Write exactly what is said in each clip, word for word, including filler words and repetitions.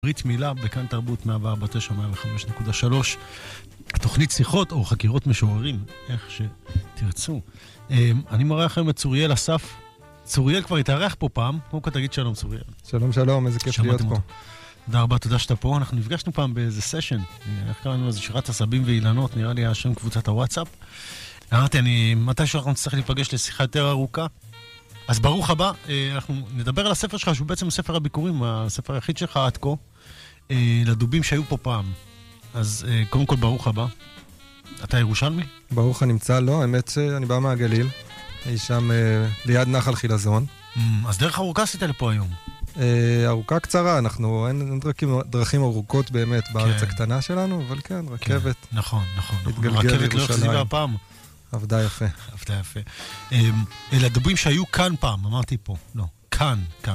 ברית מילה בכאן תרבות מאה וארבע נקודה תשע מאה וחמש נקודה שלוש, תוכנית שיחות או חקירות משוררים, איך שתרצו. אני מראה לכם את צוריאל אסף. צוריאל כבר התארח פה פעם, קודם כל תגיד שלום צוריאל. שלום שלום, איזה כיף להיות פה. תודה רבה, תודה שאתה פה. אנחנו נפגשנו פעם באיזה סשן, איך קראנו לזה, שירת הסבים ואילנות, נראה לי השם קבוצת הוואטסאפ. אמרתי, אני, מתי שאנחנו נצטרך להיפגש לשיחה יותר ארוכה, אז ברוך הבא, אנחנו נדבר על הספר שלך, שהוא בעצם ספר הביקורים, הספר היחיד שלך עד כה, לדובים שהיו פה פעם. אז קודם כל ברוך הבא. אתה ירושלמי? ברוך הנמצא, לא, האמת שאני בא מהגליל, היא שם ליד נחל חילזון. אז דרך ארוכה עשית לפה היום? ארוכה קצרה, אנחנו, אין דרכים ארוכות באמת בארץ הקטנה שלנו, אבל כן, רכבת. נכון, נכון. התגלגל לירושלים. רכבת לא החזיבה הפעם. עבדה יפה. עבדה יפה. אלה הדובים שהיו כאן פעם, אמרתי פה. לא, כאן, כאן.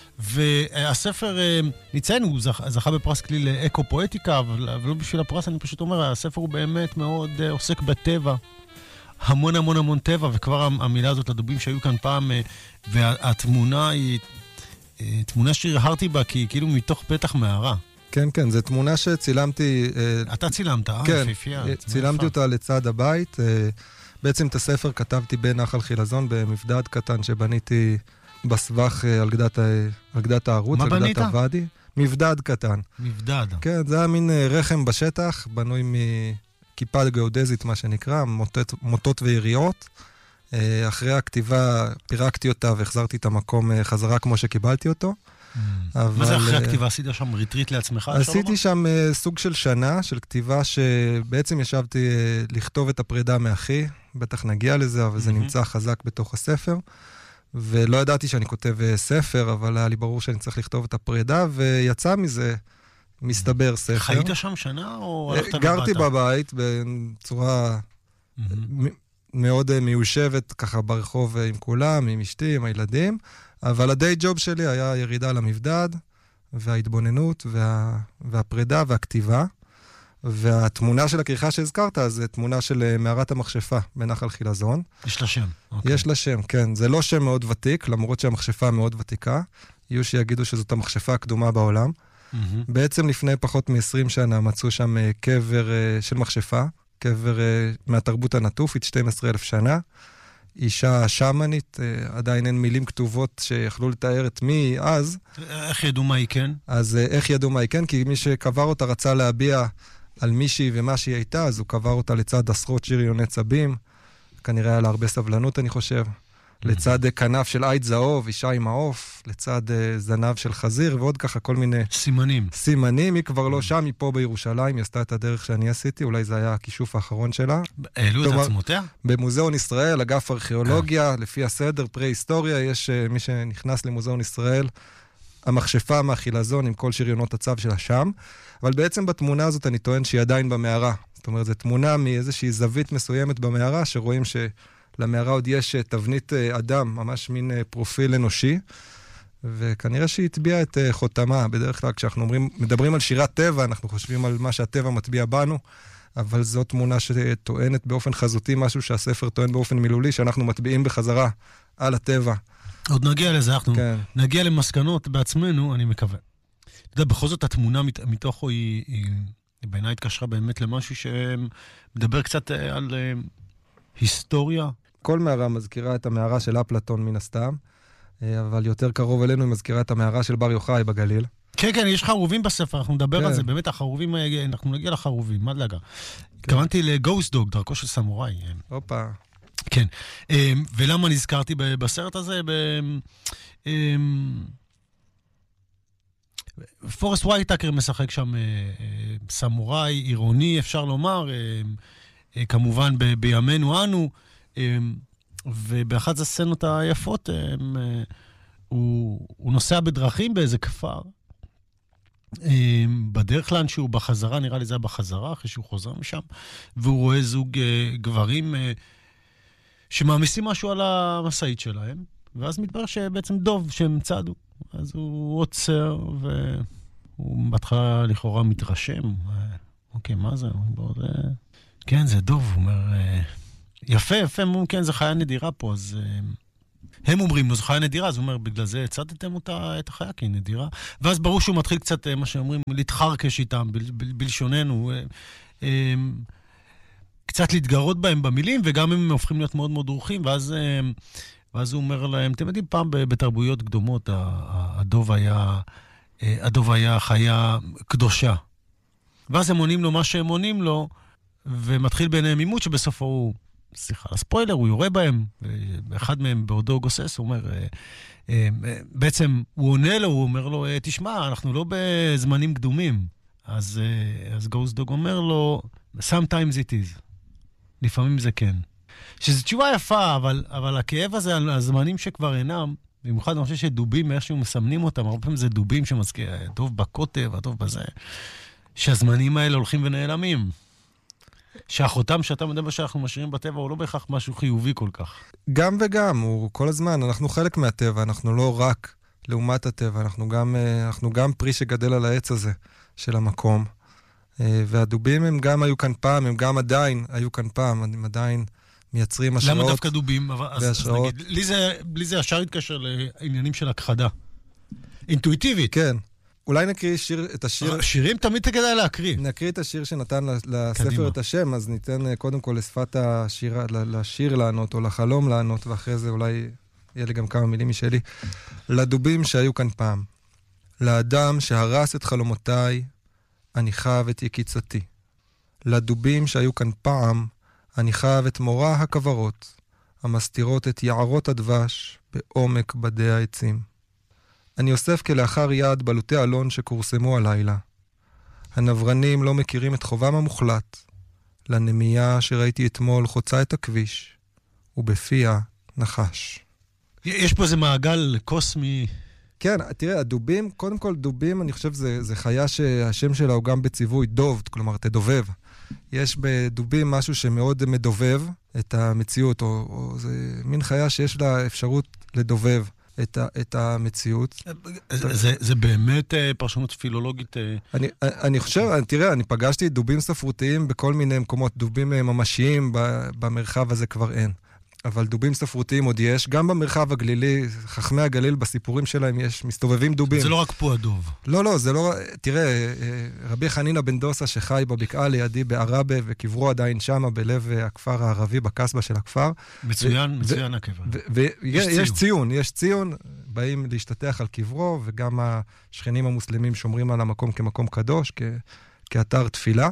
והספר, נציין, הוא זכה בפרס כליל אקו-פואטיקה, אבל לא בשביל הפרס, אני פשוט אומר, הספר הוא באמת מאוד עוסק בטבע. המון המון המון טבע, וכבר המילה הזאת, הדובים שהיו כאן פעם, והתמונה היא תמונה שהרהרתי בה, כי כאילו מתוך פתח מערה. כן, כן, זו תמונה שצילמתי... אתה צילמת, אה? כן, צילמתי אותה לצד הבית. בעצם את הספר כתבתי בנחל חילזון, במפדד קטן שבניתי בסבך על גדת הערוץ, מה בנית? הוואדי. מבדד קטן. מבדד. כן, זה היה מין רחם בשטח, בנוי מכיפה גיאודזית, מה שנקרא, מוטות, מוטות ויריות. אחרי הכתיבה פירקתי אותה והחזרתי את המקום חזרה כמו שקיבלתי אותו. מה זה אחרי הכתיבה? עשית שם ריטריט לעצמך? עשיתי שם סוג של שנה של כתיבה שבעצם ישבתי לכתוב את הפרידה מאחי, בטח נגיע לזה, אבל זה נמצא חזק בתוך הספר, ולא ידעתי שאני כותב ספר, אבל היה לי ברור שאני צריך לכתוב את הפרידה, ויצא מזה מסתבר ספר. חיית שם שנה או הלכת לבטה? גרתי בבית בצורה מאוד מיושבת, ככה ברחוב עם כולם, עם אשתי, עם הילדים, אבל הדיי ג'וב שלי היה ירידה למבדד, וההתבוננות, וה... והפרידה והכתיבה, והתמונה של הכריכה שהזכרת, זה תמונה של מערת המכשפה בנחל חילזון. יש לה שם. יש לה שם, כן. זה לא שם מאוד ותיק, למרות שהמכשפה מאוד ותיקה. יהיו שיגידו שזאת המכשפה הקדומה בעולם. Mm-hmm. בעצם לפני פחות מ-עשרים שנה מצאו שם קבר של מכשפה, קבר מהתרבות הנטופית, שנים עשר אלף שנה. אישה שמנית, עדיין אין מילים כתובות שיכלו לתאר את מי אז. איך ידעו מה היא כן? אז איך ידעו מה היא כן? כי מי שקבר אותה רצה להביע על מישהי ומה שהיא הייתה, אז הוא קבר אותה לצד עשרות שריוני צבים, כנראה היה לה הרבה סבלנות אני חושב, לצד כנף של עית זהוב, אישה עם העוף, לצד זנב של חזיר ועוד ככה כל מיני סימנים. סימנים, היא כבר לא שם, היא פה בירושלים, היא עשתה את הדרך שאני עשיתי, אולי זה היה הכישוף האחרון שלה. העלו את עצמותיה? במוזיאון ישראל, אגף ארכיאולוגיה, לפי הסדר, פרה-היסטוריה, יש מי שנכנס למוזיאון ישראל, המכשפה מהחילזון עם כל שריונות הצו שלה שם, אבל בעצם בתמונה הזאת אני טוען שהיא עדיין במערה. זאת אומרת, זו תמונה מאיזושהי זווית מסוימת במערה, שרואים שלמערה עוד יש תבנית אדם, ממש מין פרופיל אנושי, וכנראה שהיא הטביעה את חותמה. בדרך כלל כשאנחנו אומרים, מדברים על שירת טבע, אנחנו חושבים על מה שהטבע מטביע בנו, אבל זו תמונה שטוענת באופן חזותי משהו שהספר טוען באופן מילולי, שאנחנו מטביעים בחזרה על הטבע. עוד נגיע לזה, אנחנו כן. נגיע למסקנות בעצמנו, אני מקווה. אתה יודע, בכל זאת התמונה מת, מתוכו היא, היא, היא בעיניי התקשרה באמת למשהו שמדבר קצת על uh, היסטוריה. כל מערה מזכירה את המערה של אפלטון מן הסתם, אבל יותר קרוב אלינו היא מזכירה את המערה של בר יוחאי בגליל. כן, כן, יש חרובים בספר, אנחנו נדבר כן. על זה, באמת החרובים, אנחנו נגיע לחרובים, מה דאגה? התכוונתי כן. לגוסט דוג, דרכו של סמוראי. הופה. כן, ולמה נזכרתי בסרט הזה? פורסט ווייטאקר משחק שם סמוראי עירוני, אפשר לומר, כמובן בימינו אנו, ובאחת הסצנות היפות הוא נוסע בדרכים באיזה כפר, בדרך כלל שהוא בחזרה, נראה לי זה היה בחזרה, אחרי שהוא חוזר משם, והוא רואה זוג גברים שמעמיסים משהו על המסעית שלהם, ואז מתברר שבעצם דוב שהם צעדו. אז הוא עוצר, והוא בהתחלה לכאורה מתרשם. אוקיי, מה זה? זה... כן, זה דוב. הוא אומר, יפה, יפה, כן, זה חיה נדירה פה, אז הם אומרים, זו חיה נדירה, אז הוא אומר, בגלל זה הצדתם אותה, את החיה, כי היא נדירה. ואז ברור שהוא מתחיל קצת, מה שאומרים, להתחרקש איתם, ב- ב- בלשוננו, קצת להתגרות בהם במילים, וגם הם הופכים להיות מאוד מאוד דרוכים, ואז, ואז הוא אומר להם, אתם יודעים, פעם בתרבויות קדומות, הדוב היה, הדוב היה חיה קדושה. ואז הם עונים לו מה שהם עונים לו, ומתחיל ביניהם עימות שבסופו הוא, סליחה, הספוילר, הוא יורה בהם, ואחד מהם בעודו גוסס, הוא אומר, בעצם הוא עונה לו, הוא אומר לו, תשמע, אנחנו לא בזמנים קדומים. אז, אז גוס דוג אומר לו, sometimes it is. לפעמים זה כן. שזו תשובה יפה, אבל, אבל הכאב הזה על הזמנים שכבר אינם, במיוחד אני חושב שדובים, מאיכשהו מסמנים אותם, הרבה פעמים זה דובים שמזכיר, טוב בקוטב, הטוב בזה, שהזמנים האלה הולכים ונעלמים. שהחותם שאתה מדבר שאנחנו משאירים בטבע, הוא לא בהכרח משהו חיובי כל כך. גם וגם, הוא כל הזמן, אנחנו חלק מהטבע, אנחנו לא רק לעומת הטבע, אנחנו גם, אנחנו גם פרי שגדל על העץ הזה של המקום. והדובים הם גם היו כאן פעם, הם גם עדיין היו כאן פעם, הם עדיין מייצרים השראות. למה דווקא דובים? והשראות. אז נגיד, לי זה, לי זה השאר התקשר לעניינים של הכחדה. אינטואיטיבית. כן. אולי נקריא שיר, את השיר... שירים תמיד כדאי להקריא. נקריא את השיר שנתן לספר קדימה. את השם, אז ניתן קודם כל לשפת השיר, לשיר לענות, או לחלום לענות, ואחרי זה אולי יהיה לי גם כמה מילים משלי. לדובים שהיו כאן פעם. לאדם שהרס את חלומותיי, אני חייב את יקיצתי. לדובים שהיו כאן פעם, אני חייב את מורה הכברות, המסתירות את יערות הדבש בעומק בדי העצים. אני אוסף כלאחר יד בלוטי אלון שקורסמו הלילה. הנברנים לא מכירים את חובם המוחלט, לנמייה שראיתי אתמול חוצה את הכביש, ובפיה נחש. יש פה איזה מעגל קוסמי... כן, תראה, הדובים, קודם כל דובים, אני חושב, זה, זה חיה שהשם שלה הוא גם בציווי דוב, כלומר, תדובב. יש בדובים משהו שמאוד מדובב את המציאות, או, או זה מין חיה שיש לה אפשרות לדובב את, ה, את המציאות. זה, זה באמת פרשנות פילולוגית? אני, אני חושב, תראה, אני פגשתי דובים ספרותיים בכל מיני מקומות, דובים ממשיים במרחב הזה כבר אין. אבל דובים ספרותיים עוד יש, גם במרחב הגלילי, חכמי הגליל בסיפורים שלהם יש, מסתובבים דובים. זה לא רק פה הדוב. לא, לא, זה לא, תראה, רבי חנינה בן דוסה שחי בבקעה לידי בערבה, וקברו עדיין שמה בלב הכפר הערבי, בקסבה של הכפר. מצוין, מצוין הקבר. ויש ציון, יש ציון, באים להשתתח על קברו, וגם השכנים המוסלמים שומרים על המקום כמקום קדוש, כאתר תפילה.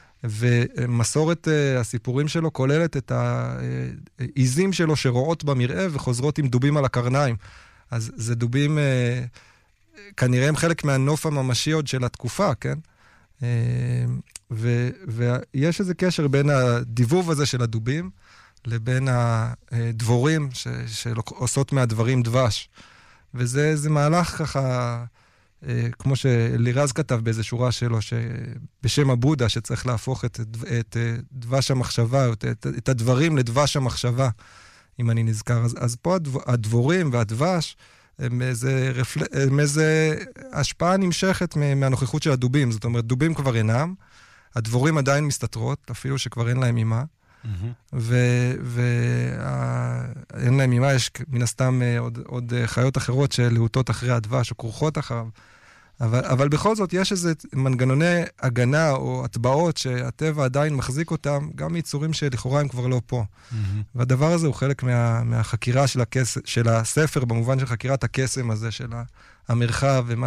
ומסורת הסיפורים שלו כוללת את העיזים שלו שרואות במראה וחוזרות עם דובים על הקרניים. אז זה דובים, כנראה הם חלק מהנוף הממשי עוד של התקופה, כן? ו, ויש איזה קשר בין הדיבוב הזה של הדובים לבין הדבורים ש, שעושות מהדברים דבש. וזה זה מהלך ככה... כמו שלירז כתב באיזו שורה שלו, בשם הבודה, שצריך להפוך את, את דבש המחשבה, את, את הדברים לדבש המחשבה, אם אני נזכר. אז, אז פה הדבורים והדבש, הם איזה, רפל... הם איזה השפעה נמשכת מהנוכחות של הדובים. זאת אומרת, דובים כבר אינם, הדבורים עדיין מסתתרות, אפילו שכבר אין להם אימה, mm-hmm. ואין להם אימה, יש מן הסתם עוד, עוד חיות אחרות שלהוטות אחרי הדבש או כרוכות אחריו, אבל, אבל בכל זאת יש איזה מנגנוני הגנה או הטבעות שהטבע עדיין מחזיק אותם, גם מיצורים שלכאורה הם כבר לא פה. Mm-hmm. והדבר הזה הוא חלק מה, מהחקירה של, הכס, של הספר, במובן של חקירת הקסם הזה של המרחב, ומה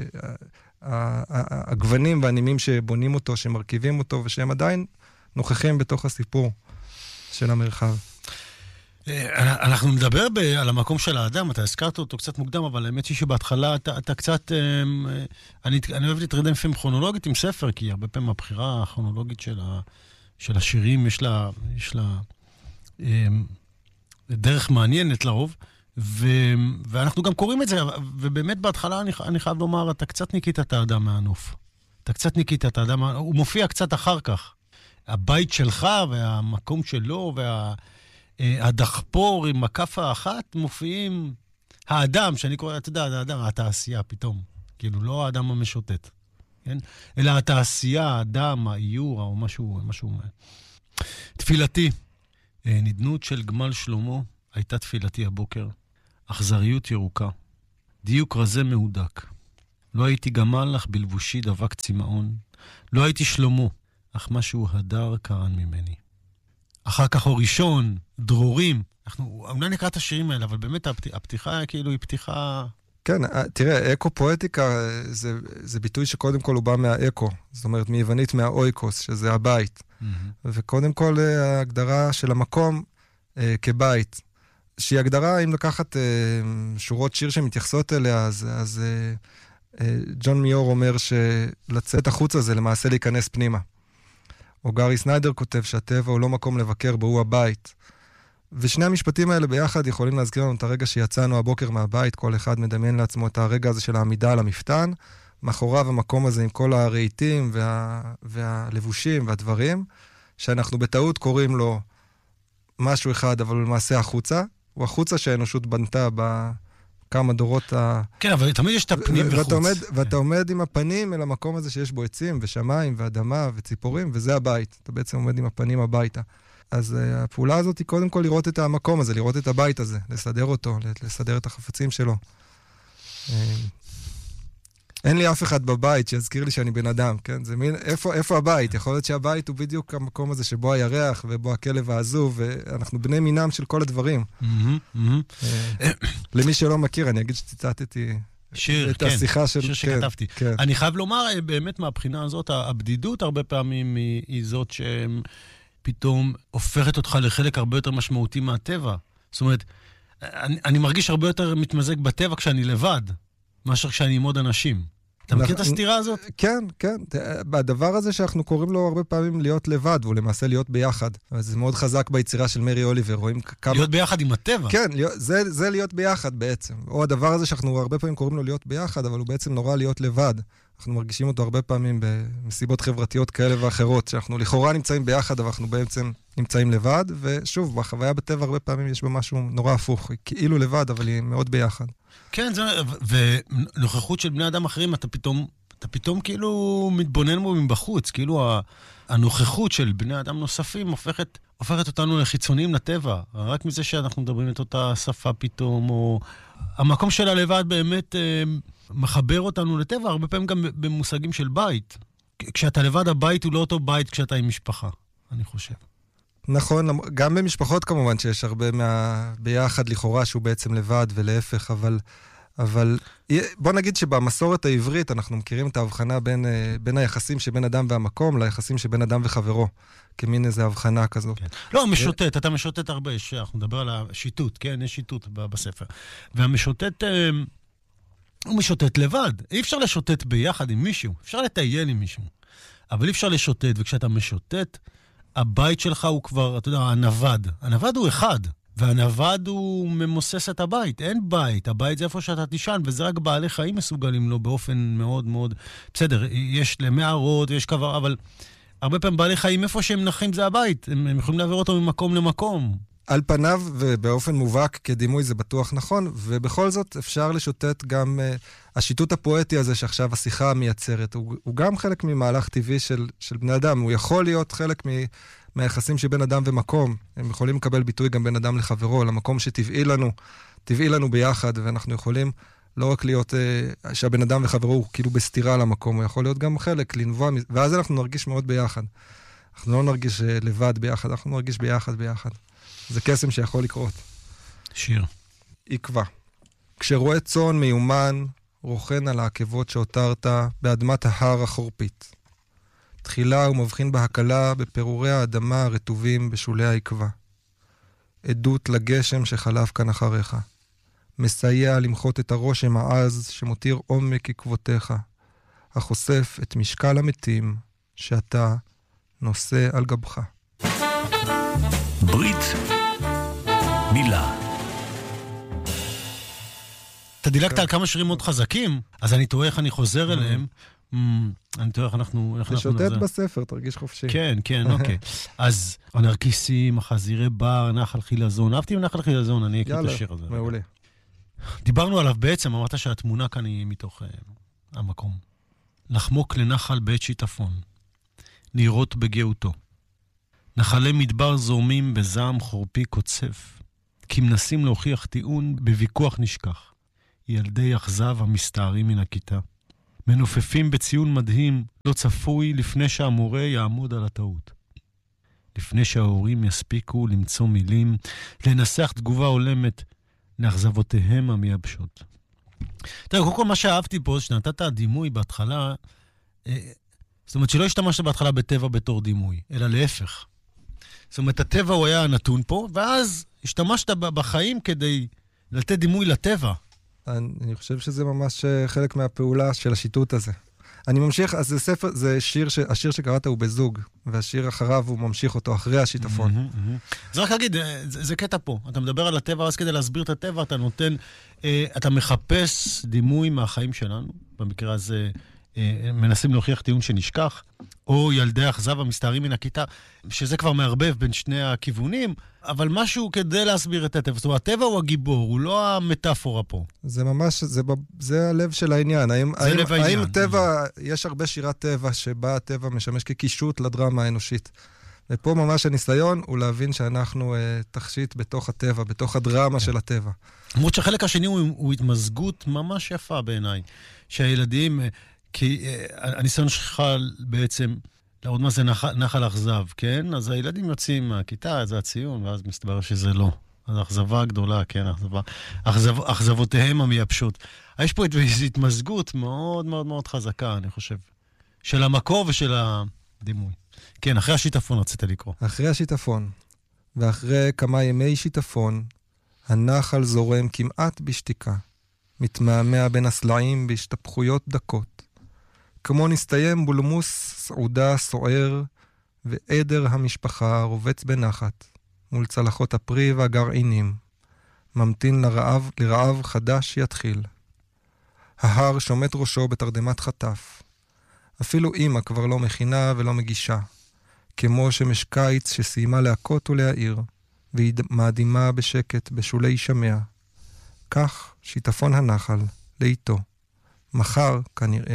שהגוונים והנימים שבונים אותו, שמרכיבים אותו, ושהם עדיין נוכחים בתוך הסיפור של המרחב. אנחנו נדבר ב- על המקום של האדם, אתה הזכרת אותו קצת מוקדם, אבל האמת היא שבהתחלה אתה, אתה קצת... אני, אני אוהב להתרדם לפעמים כרונולוגית עם ספר, כי הרבה פעמים הבחירה הכרונולוגית של, ה, של השירים, יש לה, יש לה דרך מעניינת לרוב, ו, ואנחנו גם קוראים את זה, ובאמת בהתחלה אני, אני חייב לומר, אתה קצת ניקית את האדם מהנוף. אתה קצת ניקית את האדם, הוא מופיע קצת אחר כך. הבית שלך והמקום שלו וה... הדחפור עם הכף האחת מופיעים האדם, שאני קורא, אתה יודע, האדם, התעשייה פתאום. כאילו, לא האדם המשוטט. כן? אלא התעשייה, האדם, האיור, או משהו, משהו... תפילתי, נדנות של גמל שלמה, הייתה תפילתי הבוקר. אכזריות ירוקה, דיוק רזה מהודק. לא הייתי גמל, אך בלבושי דבק צמאון. לא הייתי שלמה, אך משהו הדר קרן ממני. אחר כך הראשון, דרורים. אנחנו אולי נקרא את השירים האלה, אבל באמת הפת... הפתיחה כאילו היא פתיחה... כן, תראה, אקו-פואטיקה זה, זה ביטוי שקודם כל הוא בא מהאקו. זאת אומרת, מיוונית מהאויקוס, שזה הבית. Mm-hmm. וקודם כל ההגדרה של המקום אה, כבית. שהיא הגדרה, אם לקחת אה, שורות שיר שמתייחסות אליה, אז... אז אה, ג'ון מיור אומר שלצאת החוצה זה למעשה להיכנס פנימה. או גארי סניידר כותב שהטבע הוא לא מקום לבקר בו, הוא הבית. ושני המשפטים האלה ביחד יכולים להזכיר לנו את הרגע שיצאנו הבוקר מהבית, כל אחד מדמיין לעצמו את הרגע הזה של העמידה על המפתן, מאחוריו המקום הזה עם כל הרהיטים וה... והלבושים והדברים, שאנחנו בטעות קוראים לו משהו אחד, אבל הוא למעשה החוצה. הוא החוצה שהאנושות בנתה ב... כמה דורות ה... כן, אבל תמיד יש את הפנים וחוץ. ואתה עומד, ואתה עומד עם הפנים אל המקום הזה שיש בו עצים ושמיים ואדמה וציפורים, וזה הבית. אתה בעצם עומד עם הפנים הביתה. אז uh, הפעולה הזאת היא קודם כל לראות את המקום הזה, לראות את הבית הזה, לסדר אותו, לסדר את החפצים שלו. אין לי אף אחד בבית שיזכיר לי שאני בן אדם, כן? זה מין, איפה, איפה הבית? יכול להיות שהבית הוא בדיוק המקום הזה שבו הירח ובו הכלב העזוב, ואנחנו בני מינם של כל הדברים. למי שלא מכיר, אני אגיד שציטטתי את השיחה של... שיר שכתבתי. אני חייב לומר, באמת מהבחינה הזאת, הבדידות הרבה פעמים היא זאת שפתאום הופכת אותך לחלק הרבה יותר משמעותי מהטבע. זאת אומרת, אני מרגיש הרבה יותר מתמזג בטבע כשאני לבד. מאשר כשאני עם עוד אנשים. אתה מכיר את הסתירה הזאת? כן, כן. הדבר הזה שאנחנו קוראים לו הרבה פעמים להיות לבד, והוא למעשה להיות ביחד. זה מאוד חזק ביצירה של מרי אוליבר. רואים כמה... להיות ביחד עם הטבע. כן, זה, זה להיות ביחד בעצם. או הדבר הזה שאנחנו הרבה פעמים קוראים לו להיות ביחד, אבל הוא בעצם נורא להיות לבד. אנחנו מרגישים אותו הרבה פעמים במסיבות חברתיות כאלה ואחרות, שאנחנו לכאורה נמצאים ביחד, אבל אנחנו בעצם נמצאים לבד, ושוב, בחוויה בטבע הרבה פעמים יש בה משהו נורא הפוך. היא כאילו לבד, אבל היא מאוד ביחד. כן, זה, ונוכחות של בני אדם אחרים, אתה פתאום, אתה פתאום כאילו מתבונן בו מבחוץ, כאילו הנוכחות של בני אדם נוספים הופכת, הופכת אותנו לחיצוניים לטבע, רק מזה שאנחנו מדברים את אותה שפה פתאום, או המקום של הלבד באמת אה, מחבר אותנו לטבע, הרבה פעמים גם במושגים של בית. כשאתה לבד, הבית הוא לא אותו בית כשאתה עם משפחה, אני חושב. נכון, גם במשפחות כמובן שיש הרבה מה... ביחד לכאורה שהוא בעצם לבד ולהפך, אבל, אבל בוא נגיד שבמסורת העברית אנחנו מכירים את ההבחנה בין, בין היחסים שבין אדם והמקום ליחסים שבין אדם וחברו, כמין איזו הבחנה כזו. כן. לא, משוטט, אתה משוטט הרבה, אנחנו נדבר על השיטוט, כן, יש שיטוט בספר. והמשוטט, הוא משוטט לבד. אי אפשר לשוטט ביחד עם מישהו, אפשר לטייל עם מישהו, אבל אי אפשר לשוטט, וכשאתה משוטט, הבית שלך הוא כבר, אתה יודע, הנווד. הנווד הוא אחד, והנווד הוא ממוסס את הבית. אין בית, הבית זה איפה שאתה תישן, וזה רק בעלי חיים מסוגלים לו באופן מאוד מאוד... בסדר, יש למערות, יש קבר, אבל הרבה פעמים בעלי חיים איפה שהם נחים זה הבית. הם, הם יכולים להעביר אותו ממקום למקום. על פניו ובאופן מובהק כדימוי זה בטוח נכון, ובכל זאת אפשר לשוטט גם... Uh, השיטוט הפואטי הזה שעכשיו השיחה מייצרת, הוא, הוא גם חלק ממהלך טבעי של, של בני אדם. הוא יכול להיות חלק מ, מהיחסים שבין אדם ומקום. הם יכולים לקבל ביטוי גם בין אדם לחברו, למקום שטבעי לנו, טבעי לנו ביחד, ואנחנו יכולים לא רק להיות, uh, שהבן אדם וחברו הוא כאילו בסתירה למקום, הוא יכול להיות גם חלק, לנבוע, ואז אנחנו נרגיש מאוד ביחד. אנחנו לא נרגיש uh, לבד ביחד, אנחנו נרגיש ביחד ביחד. זה קסם שיכול לקרות. שיר. עקבה. כשרואה צאן מיומן, רוכן על העקבות שהותרת באדמת ההר החורפית. תחילה הוא מבחין בהקלה בפירורי האדמה הרטובים בשולי העקבה. עדות לגשם שחלף כאן אחריך. מסייע למחות את הרושם העז שמותיר עומק עקבותיך, החושף את משקל המתים שאתה נושא על גבך. ברית מילה. אתה דילגת על כמה שירים מאוד חזקים, אז אני תוהה איך אני חוזר אליהם. אני תוהה איך אנחנו... תשוטט בספר, תרגיש חופשי. כן, כן, אוקיי. אז הנרקיסים, החזירי בר, נחל חילזון. אהבתי עם נחל חילזון, אני אקריא את השיר הזה. מעולה. דיברנו עליו בעצם, אמרת שהתמונה כאן היא מתוך המקום. לחמוק לנחל בעת שיטפון. לירות בגאותו. נחלי מדבר זורמים בזעם חורפי קוצף. כי מנסים להוכיח טיעון בוויכוח נשכח. ילדי אכזב המסתערים מן הכיתה. מנופפים בציון מדהים, לא צפוי לפני שהמורה יעמוד על הטעות. לפני שההורים יספיקו למצוא מילים, לנסח תגובה הולמת לאכזבותיהם המייבשות. תראה, קודם כל מה שאהבתי פה, שנתת הדימוי בהתחלה, זאת אומרת שלא השתמשת בהתחלה בטבע בתור דימוי, אלא להפך. זאת אומרת, הטבע הוא היה נתון פה, ואז השתמשת בחיים כדי לתת דימוי לטבע. אני חושב שזה ממש חלק מהפעולה של השיטוט הזה. אני ממשיך, אז זה ספר, זה שיר, השיר שקראת הוא בזוג, והשיר אחריו הוא ממשיך אותו אחרי השיטפון. אז רק להגיד, זה קטע פה. אתה מדבר על הטבע, אז כדי להסביר את הטבע, אתה נותן, אתה מחפש דימוי מהחיים שלנו, במקרה הזה מנסים להוכיח טיעון שנשכח, או ילדי אכזב המסתערים מן הכיתה, שזה כבר מערבב בין שני הכיוונים, אבל משהו כדי להסביר את הטבע. זאת אומרת, הטבע הוא הגיבור, הוא לא המטאפורה פה. זה ממש, זה, זה הלב של העניין. האם, זה האם, לב העניין. האם טבע, יש הרבה שירת טבע שבה הטבע משמש כקישוט לדרמה האנושית. ופה ממש הניסיון הוא להבין שאנחנו אה, תכשיט בתוך הטבע, בתוך הדרמה של הטבע. למרות שהחלק השני הוא, הוא התמזגות ממש יפה בעיניי. שהילדים, כי הניסיון שלך בעצם, לעוד מה זה נחל, נחל אכזב, כן? אז הילדים יוצאים מהכיתה, זה הציון, ואז מסתבר שזה לא. אז האכזבה הגדולה, כן, האכזבה, אכזב, אכזבותיהם המייבשות. יש פה איזו התמזגות מאוד מאוד מאוד חזקה, אני חושב, של המקור ושל הדימוי. כן, אחרי השיטפון רצית לקרוא. אחרי השיטפון, ואחרי כמה ימי שיטפון, הנחל זורם כמעט בשתיקה, מתמהמה בין הסלעים בהשתפכויות דקות. כמו נסתיים בולמוס סעודה סוער, ועדר המשפחה רובץ בנחת, מול צלחות הפרי והגרעינים, ממתין לרעב, לרעב חדש יתחיל. ההר שומט ראשו בתרדמת חטף. אפילו אמא כבר לא מכינה ולא מגישה, כמו שמש קיץ שסיימה להכות ולהעיר, והיא מאדימה בשקט בשולי שמע. כך שיטפון הנחל, לאיתו. מחר, כנראה,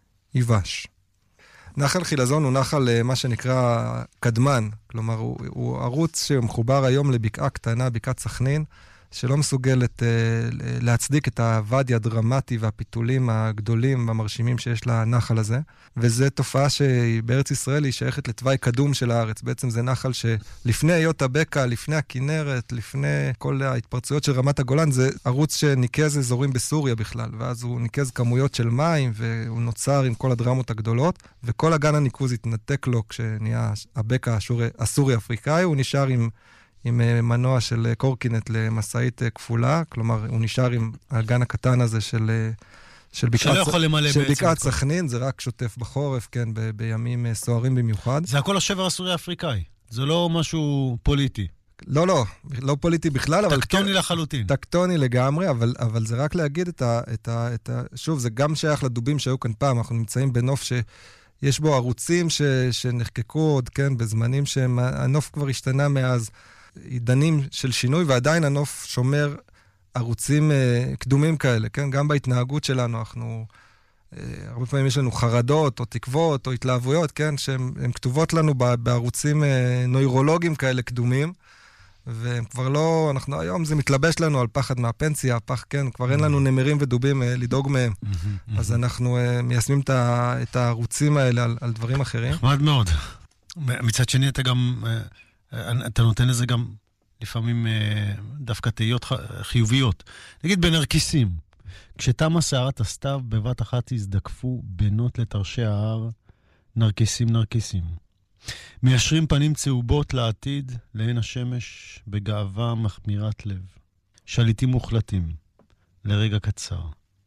יבש. נחל חילזון הוא נחל מה שנקרא קדמן, כלומר הוא, הוא ערוץ שמחובר היום לבקעה קטנה, בקעת סכנין, שלא מסוגלת אה, להצדיק את הוואדי הדרמטי והפיתולים הגדולים והמרשימים שיש לנחל הזה, וזו תופעה שבארץ ישראל היא שייכת לתוואי קדום של הארץ. בעצם זה נחל שלפני היות הבקע, לפני הכינרת, לפני כל ההתפרצויות של רמת הגולן, זה ערוץ שניקז אזורים בסוריה בכלל, ואז הוא ניקז כמויות של מים, והוא נוצר עם כל הדרמות הגדולות, וכל הגן הניקוז התנתק לו כשנהיה הבקע הסורי-אפריקאי, הוא נשאר עם עם מנוע של קורקינט למסעית כפולה, כלומר, הוא נשאר עם הגן הקטן הזה של, של בקעת, של בקעת סכנין, זה רק שוטף בחורף, כן, ב, בימים סוערים במיוחד. זה הכל השבר הסורי-אפריקאי, זה לא משהו פוליטי. לא, לא, לא פוליטי בכלל, אבל... טקטוני לחלוטין. טקטוני לגמרי, אבל, אבל זה רק להגיד את ה, את ה, את ה... שוב, זה גם שייך לדובים שהיו כאן פעם, אנחנו נמצאים בנוף שיש בו ערוצים ש, שנחקקו עוד, כן, בזמנים שהנוף כבר השתנה מאז, עידנים של שינוי, ועדיין הנוף שומר ערוצים אה, קדומים כאלה, כן? גם בהתנהגות שלנו, אנחנו, אה, הרבה פעמים יש לנו חרדות, או תקוות, או התלהבויות, כן? שהן כתובות לנו בערוצים אה, נוירולוגיים כאלה קדומים, והם כבר לא, אנחנו היום זה מתלבש לנו על פחד מהפנסיה, פח, כן? כבר אין לנו נמרים ודובים אה, לדאוג מהם. אז אנחנו אה, מיישמים את, ה, את הערוצים האלה על, על דברים אחרים. נחמד מאוד. מצד שני, אתה גם... אה... אתה נותן לזה גם לפעמים דווקא תהיות חיוביות. נגיד בנרקיסים, כשתמה שערת הסתיו, בבת אחת הזדקפו בנות לתרשי ההר, נרקיסים נרקיסים. מיישרים פנים צהובות לעתיד, לעין השמש, בגאווה מחמירת לב. שליטים מוחלטים, לרגע קצר,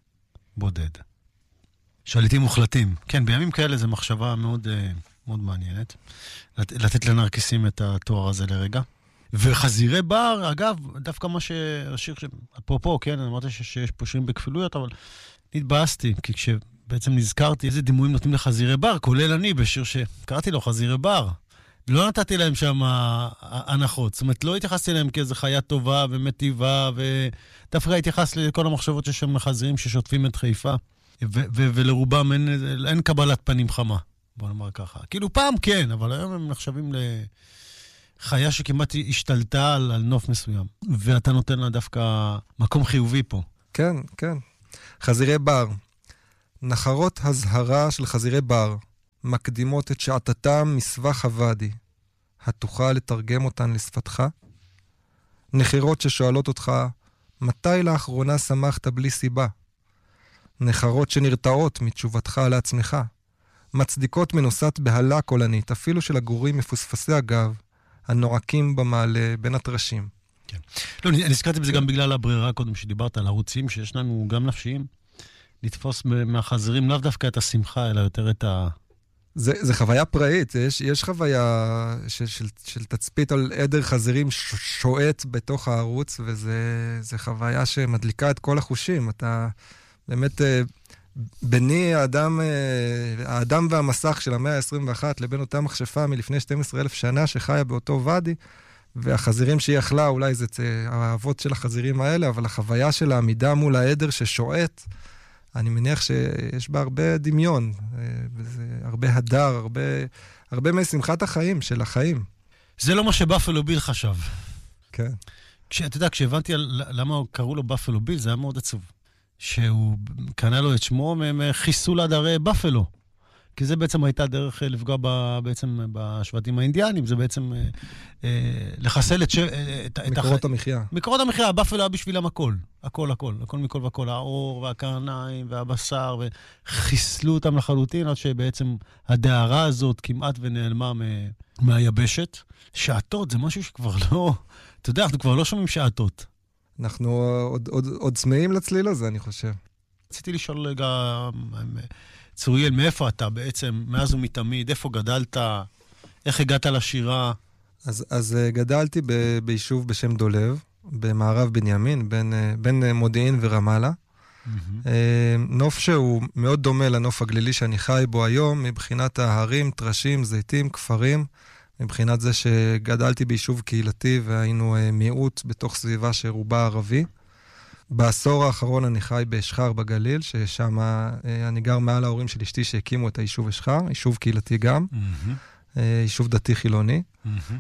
בודד. שליטים מוחלטים. כן, בימים כאלה זו מחשבה מאוד... מאוד מעניינת, לתת לנרקיסים את התואר הזה לרגע. וחזירי בר, אגב, דווקא מה שהשיר, אפרופו, כן, אני אמרתי שיש פה שירים בכפילויות, אבל נתבאסתי, כי כשבעצם נזכרתי איזה דימויים נותנים לחזירי בר, כולל אני בשיר שקראתי לו חזירי בר. לא נתתי להם שם הנחות, זאת אומרת, לא התייחסתי להם כאיזו חיה טובה ומטיבה, ודווקא התייחס לכל המחשבות שיש שם לחזירים ששוטפים את חיפה, ולרובם אין קבלת פנים חמה. בוא נאמר ככה. כאילו פעם כן, אבל היום הם נחשבים חיה שכמעט השתלטה על, על נוף מסוים, ואתה נותן לה דווקא מקום חיובי פה. כן, כן. חזירי בר. נחרות הזהרה של חזירי בר מקדימות את שעתתם מסבך הוואדי. התוכל לתרגם אותן לשפתך? נחירות ששואלות אותך, מתי לאחרונה שמחת בלי סיבה? נחרות שנרתעות מתשובתך לעצמך. מצדיקות מנוסת בהלה קולנית, אפילו של הגורים מפוספסי הגב, הנועקים במעלה בין הטרשים. כן. לא, אני הזכרתי בזה גם בגלל הברירה קודם שדיברת על ערוצים שיש לנו גם נפשיים. לתפוס מהחזירים לאו דווקא את השמחה, אלא יותר את ה... זה, זה חוויה פראית, יש, יש חוויה של, של, של תצפית על עדר חזירים שועט בתוך הערוץ, וזה זה חוויה שמדליקה את כל החושים. אתה באמת, ביני האדם, האדם והמסך של המאה ה-עשרים ואחת, לבין אותה מכשפה מלפני שנים עשר אלף שנה שחיה באותו ואדי, והחזירים שהיא אכלה, אולי זה האהבות של החזירים האלה, אבל החוויה של העמידה מול העדר ששועט, אני מניח שיש בה הרבה דמיון, וזה הרבה הדר, הרבה, הרבה משמחת החיים, של החיים. זה לא מה שבאפלו ביל חשב. כן. אתה יודע, כשהבנתי על למה קראו לו באפלו ביל, זה היה מאוד עצוב. שהוא קנה לו את שמו מחיסול עדרי באפלו. כי זה בעצם הייתה דרך לפגוע ב, בעצם בשבטים האינדיאנים, זה בעצם אה, אה, לחסל את... ש... את מקורות הח... המחיה. מקורות המחיה, הבאפלו היה בשבילם הכל. הכל, הכל. הכל מכל וכל. האור והקרניים והבשר, וחיסלו אותם לחלוטין, עד שבעצם הדהרה הזאת כמעט ונעלמה מ... מהיבשת. שעתות זה משהו שכבר לא... אתה יודע, אנחנו כבר לא שומעים שעתות. אנחנו עוד, עוד, עוד צמאים לצליל הזה, אני חושב. רציתי לשאול רגע... צוריאל, מאיפה אתה בעצם, מאז ומתמיד, איפה גדלת, איך הגעת לשירה? אז, אז גדלתי ב, ביישוב בשם דולב, במערב בנימין, בין, בין מודיעין ורמאללה. Mm-hmm. נוף שהוא מאוד דומה לנוף הגלילי שאני חי בו היום, מבחינת ההרים, טרשים, זיתים, כפרים, מבחינת זה שגדלתי ביישוב קהילתי והיינו מיעוט בתוך סביבה שרובה ערבי. בעשור האחרון אני חי באשחר בגליל, ששם אני גר מעל ההורים של אשתי שהקימו את היישוב אשחר, יישוב קהילתי גם, mm-hmm. יישוב דתי חילוני, mm-hmm.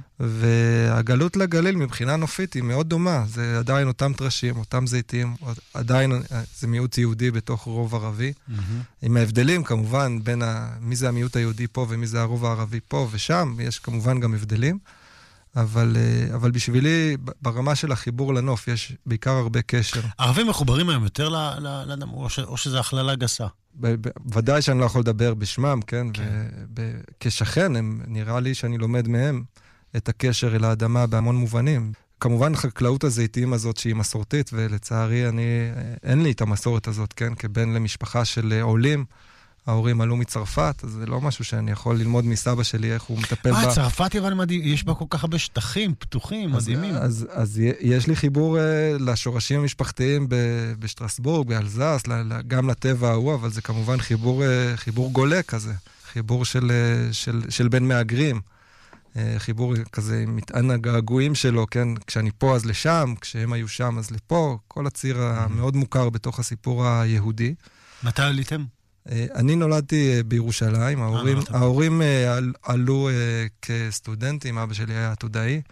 והגלות לגליל מבחינה נופית היא מאוד דומה, זה עדיין אותם טרשים, אותם זיתים, עדיין זה מיעוט יהודי בתוך רוב ערבי, mm-hmm. עם ההבדלים כמובן בין ה... מי זה המיעוט היהודי פה ומי זה הרוב הערבי פה ושם, יש כמובן גם הבדלים, אבל, אבל בשבילי, ברמה של החיבור לנוף, יש בעיקר הרבה קשר. ערבים מחוברים היום יותר לאדם, או, ש, או שזה הכללה גסה? ודאי שאני לא יכול לדבר בשמם, כן? כן. וכשכן, הם, נראה לי שאני לומד מהם את הקשר אל האדמה בהמון מובנים. כמובן, חקלאות הזיתים הזאת שהיא מסורתית, ולצערי אני, אין לי את המסורת הזאת, כן? כבן למשפחה של עולים, ההורים עלו מצרפת, אז זה לא משהו שאני יכול ללמוד מסבא שלי, איך הוא מטפל בה. אה, צרפת יוון מדהים, יש בה כל כך הרבה שטחים, פתוחים, מדהימים. אז, אז, אז יש לי חיבור uh, לשורשים המשפחתיים ב- בשטרסבורג, באלזס, ל- גם לטבע ההוא, אבל זה כמובן חיבור, uh, חיבור גולה כזה, חיבור של, uh, של, של בן מהגרים, uh, חיבור כזה עם מטען הגעגועים שלו, כן? כשאני פה אז לשם, כשהם היו שם אז לפה, כל הציר המאוד מוכר בתוך הסיפור היהודי. מתי עליתם? אני נולדתי בירושלים, ההורים, ההורים עלו כסטודנטים, אבא שלי היה עתודאי,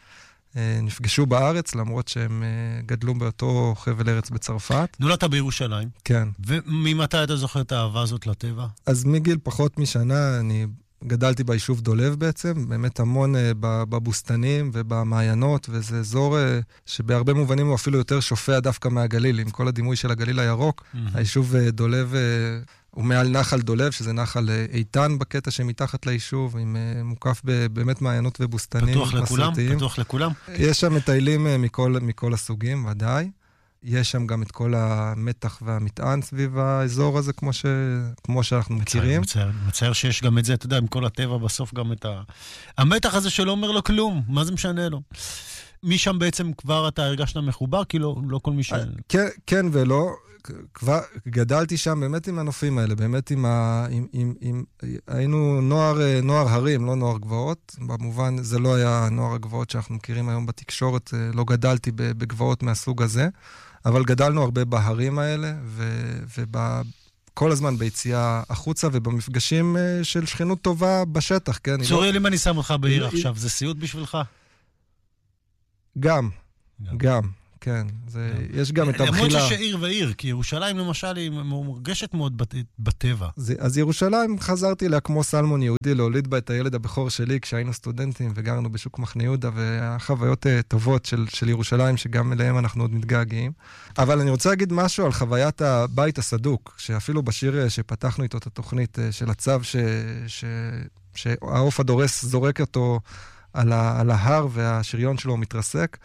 נפגשו בארץ, למרות שהם גדלו באותו חבל ארץ בצרפת. נולדת בירושלים? כן. וממתי אתה זוכר את האהבה הזאת לטבע? אז מגיל פחות משנה, אני גדלתי ביישוב דולב בעצם, באמת המון בבוסתנים ובמעיינות, וזה אזור שבהרבה מובנים הוא אפילו יותר שופע דווקא מהגליל, עם כל הדימוי של הגליל הירוק. היישוב דולב הוא מעל נחל דולב, שזה נחל איתן בקטע שמתחת ליישוב, עם מוקף באמת מעיינות ובוסתנים. פתוח לכולם? פתוח לכולם? יש שם מטיילים מכל, מכל הסוגים, ודאי. יש שם גם את כל המתח והמטען סביב האזור הזה, כמו, ש... כמו שאנחנו מצער, מכירים. מצער, מצער שיש גם את זה, אתה יודע, עם כל הטבע בסוף גם את ה... המתח הזה שלא אומר לו כלום, מה זה משנה לו? משם בעצם כבר אתה הרגשת מחובר, כי לא, לא כל מי ש... כן, כן ולא. כבר גדלתי שם באמת עם הנופים האלה, באמת עם ה... עם, עם, עם... היינו נוער, נוער הרים, לא נוער גבעות. במובן, זה לא היה נוער הגבעות שאנחנו מכירים היום בתקשורת, לא גדלתי בגבעות מהסוג הזה, אבל גדלנו הרבה בהרים האלה, ו... וב... כל הזמן ביציאה החוצה ובמפגשים של שכנות טובה בשטח, כן? צוריאל, אם אני שם אותך בעיר עכשיו, זה סיוט בשבילך? גם, גם, כן. יש גם את הבחילה. למרות שיש עיר ועיר, כי ירושלים למשל היא מורגשת מאוד בטבע. אז ירושלים חזרתי אליה כמו סלמון יהודי, להוליד בה את הילד הבכור שלי כשהיינו סטודנטים וגרנו בשוק מחנה יהודה, והחוויות טובות של, של ירושלים שגם אליהם אנחנו עוד מתגעגעים. אבל אני רוצה להגיד משהו על חוויית הבית הסדוק, שאפילו בשיר שפתחנו איתו את התוכנית של הצו, ש, ש, שהעוף הדורס זורק אותו על, ה, על ההר והשריון שלו מתרסק,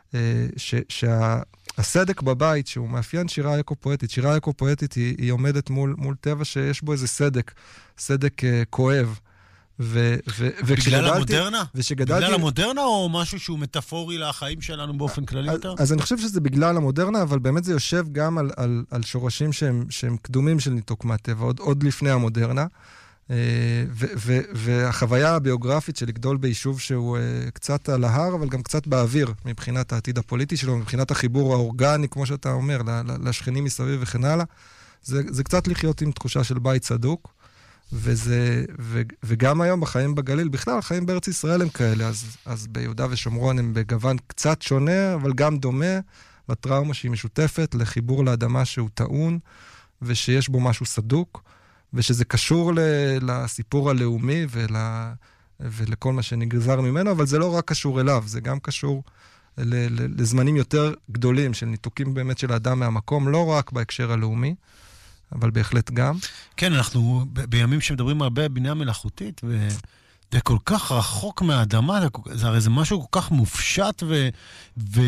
שהסדק בבית, שהוא מאפיין שירה אקו-פואטית, שירה אקו-פואטית היא, היא עומדת מול, מול טבע שיש בו איזה סדק, סדק uh, כואב. ו, ו, בגלל המודרנה? ושגדלתי... בגלל המודרנה או משהו שהוא מטאפורי לחיים שלנו באופן כללי יותר? אז, אז אני חושב שזה בגלל המודרנה, אבל באמת זה יושב גם על, על, על שורשים שהם, שהם קדומים של ניתוק מהטבע, עוד, עוד לפני המודרנה. ו- ו- והחוויה הביוגרפית של לגדול ביישוב שהוא uh, קצת על ההר, אבל גם קצת באוויר, מבחינת העתיד הפוליטי שלו, מבחינת החיבור האורגני, כמו שאתה אומר, לשכנים מסביב וכן הלאה, זה, זה קצת לחיות עם תחושה של בית צדוק, וזה, ו- וגם היום בחיים בגליל, בכלל, החיים בארץ ישראל הם כאלה, אז, אז ביהודה ושומרון הם בגוון קצת שונה, אבל גם דומה לטראומה שהיא משותפת, לחיבור לאדמה שהוא טעון, ושיש בו משהו סדוק, ושזה קשור לסיפור הלאומי ול... ולכל מה שנגזר ממנו, אבל זה לא רק קשור אליו, זה גם קשור ל... לזמנים יותר גדולים של ניתוקים באמת של האדם מהמקום, לא רק בהקשר הלאומי, אבל בהחלט גם. כן, אנחנו ב- בימים שמדברים הרבה בינה מלאכותית, וזה כל כך רחוק מהאדמה, זה, זה הרי זה משהו כל כך מופשט ו... ו...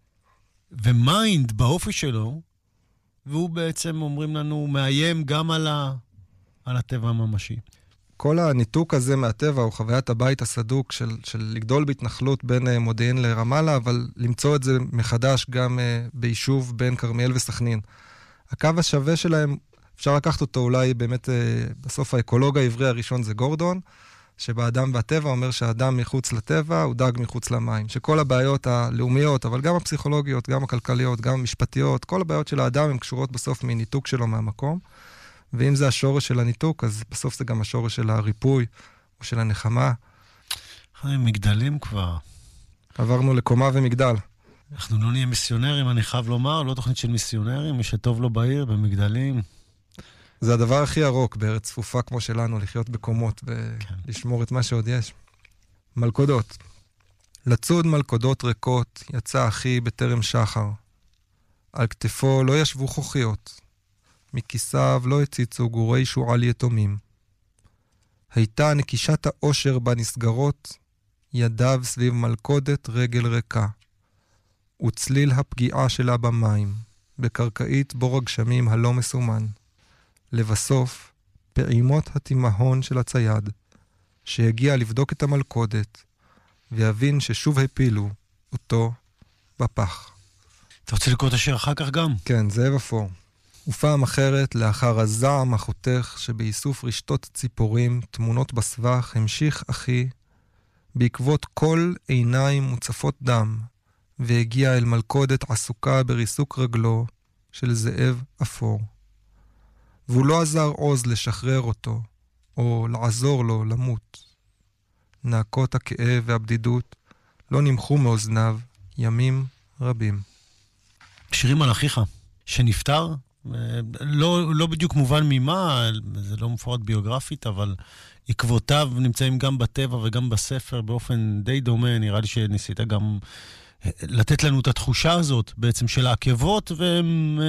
ומיינד באופי שלו, והוא בעצם אומרים לנו, מאיים גם על ה... על הטבע הממשי. כל הניתוק הזה מהטבע הוא חוויית הבית הסדוק של, של לגדול בהתנחלות בין uh, מודיעין לרמאללה, אבל למצוא את זה מחדש גם uh, ביישוב בין כרמיאל וסכנין. הקו השווה שלהם, אפשר לקחת אותו אולי באמת uh, בסוף האקולוג העברי הראשון זה גורדון, שבאדם והטבע אומר שהאדם מחוץ לטבע הוא דג מחוץ למים. שכל הבעיות הלאומיות, אבל גם הפסיכולוגיות, גם הכלכליות, גם המשפטיות, כל הבעיות של האדם הן קשורות בסוף מניתוק שלו מהמקום. ואם זה השורש של הניתוק, אז בסוף זה גם השורש של הריפוי, או של הנחמה. הם מגדלים כבר. עברנו לקומה ומגדל. אנחנו לא נהיה מיסיונרים, אני חייב לומר, לא תוכנית של מיסיונרים, מי שטוב לו בעיר, במגדלים. זה הדבר הכי ארוך בארץ צפופה כמו שלנו, לחיות בקומות ולשמור כן. את מה שעוד יש. מלכודות. לצוד מלכודות ריקות, יצא אחי בטרם שחר. על כתפו לא ישבו חוכיות. מכיסיו לא הציצו גורי שועל יתומים. הייתה נקישת האושר בנסגרות, ידיו סביב מלכודת רגל ריקה, וצליל הפגיעה שלה במים, בקרקעית בור הגשמים הלא מסומן. לבסוף, פעימות התימהון של הצייד, שהגיע לבדוק את המלכודת, ויבין ששוב הפילו אותו בפח. אתה רוצה לקרוא את השיר אחר כך גם? כן, זאב אפור. ופעם אחרת, לאחר הזעם החותך שבאיסוף רשתות ציפורים, תמונות בסבך, המשיך אחי, בעקבות כל עיניים מוצפות דם, והגיע אל מלכודת עסוקה בריסוק רגלו של זאב אפור. והוא לא עזר עוז לשחרר אותו, או לעזור לו למות. נעקות הכאב והבדידות לא נמחו מאוזניו ימים רבים. שירים על אחיך, שנפטר, לא, לא בדיוק מובן ממה, זה לא מפורט ביוגרפית, אבל עקבותיו נמצאים גם בטבע וגם בספר באופן די דומה. נראה לי שניסית גם לתת לנו את התחושה הזאת בעצם של העקבות, והם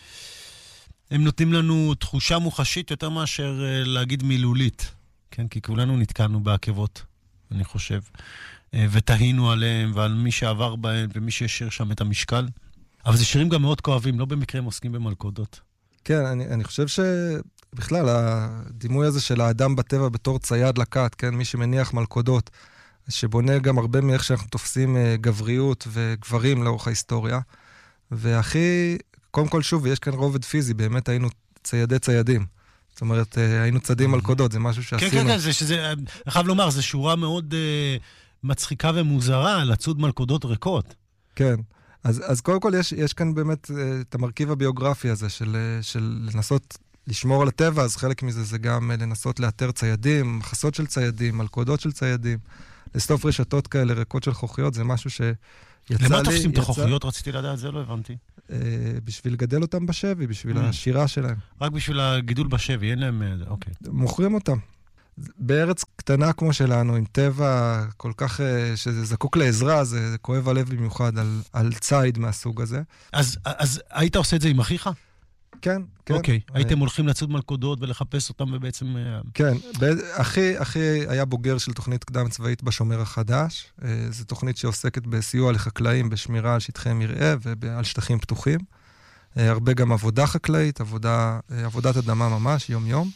הם נותנים לנו תחושה מוחשית יותר מאשר להגיד מילולית, כן? כי כולנו נתקענו בעקבות, אני חושב, ותהינו עליהם ועל מי שעבר בהם ומי שישיר שם את המשקל. אבל זה שירים גם מאוד כואבים, לא במקרה הם עוסקים במלכודות. כן, אני, אני חושב שבכלל, הדימוי הזה של האדם בטבע בתור צייד לקט, כן, מי שמניח מלכודות, שבונה גם הרבה מאיך שאנחנו תופסים גבריות וגברים לאורך ההיסטוריה, והכי, קודם כל שוב, יש כאן רובד פיזי, באמת היינו ציידי ציידים. זאת אומרת, היינו צדים מלכודות, זה משהו שעשינו. כן, כן, כן, זה, שזה, אני חייב לומר, זו שורה מאוד uh, מצחיקה ומוזרה, לצוד מלכודות ריקות. כן. אז, אז קודם כל יש, יש כאן באמת את המרכיב הביוגרפי הזה של, של לנסות לשמור על הטבע, אז חלק מזה זה גם לנסות לאתר ציידים, מחסות של ציידים, מלכודות של ציידים, לסטוף רשתות כאלה, ריקות של חוכיות, זה משהו ש, למה תופסים את החוכיות? רציתי לדעת, זה לא הבנתי. בשביל לגדל אותם בשבי, בשביל השירה שלהם. רק בשביל הגידול בשבי, אין להם... אוקיי. מוכרים אותם. בארץ קטנה כמו שלנו, עם טבע כל כך, שזה זקוק לעזרה, זה, זה כואב הלב במיוחד על, על ציד מהסוג הזה. אז, אז היית עושה את זה עם אחיך? כן, כן. אוקיי, הייתם הולכים לצוד מלכודות ולחפש אותם ובעצם... כן, אחי, אחי היה בוגר של תוכנית קדם צבאית בשומר החדש. זו תוכנית שעוסקת בסיוע לחקלאים, בשמירה על שטחי מרעה ועל שטחים פתוחים. הרבה גם עבודה חקלאית, עבודה, עבודת אדמה ממש, יום-יום.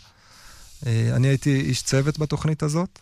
אני הייתי איש צוות בתוכנית הזאת,